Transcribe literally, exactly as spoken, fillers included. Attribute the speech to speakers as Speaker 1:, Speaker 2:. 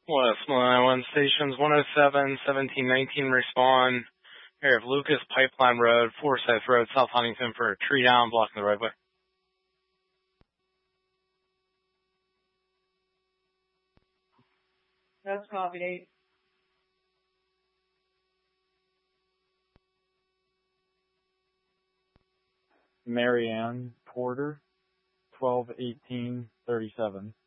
Speaker 1: West stations one oh seven, seventeen nineteen respond. Area of Lucas Pipeline Road, Forsyth Road, South Huntington for a tree down blocking the roadway.
Speaker 2: That's copied eight.
Speaker 3: Marianne Porter, twelve eighteen thirty-seven.